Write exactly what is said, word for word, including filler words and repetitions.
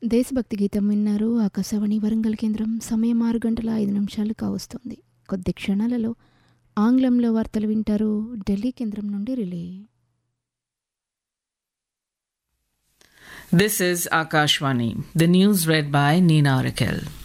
దేశభక్తి గీతం విన్నారు. ఆకాశవాణి వరంగల్ కేంద్రం. సమయం ఆరు గంటల ఐదు నిమిషాలు కావస్తుంది. కొద్ది క్షణాలలో ఆంగ్లంలో వార్తలు వింటారు. ఢిల్లీ కేంద్రం నుండి relay. This is Akashvani. The news read by Neena Rakel.